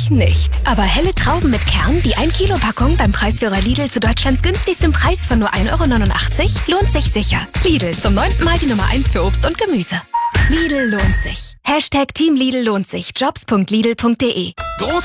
ich nicht. Aber helle Trauben mit Kern, die 1-Kilo-Packung beim Preisführer Lidl zu Deutschlands günstigstem Preis von nur 1,89 € lohnt sich sicher. Lidl, zum 9. Mal die Nummer 1 für Obst und Gemüse. Lidl lohnt sich. #Team Lidl lohnt sich. Jobs.lidl.de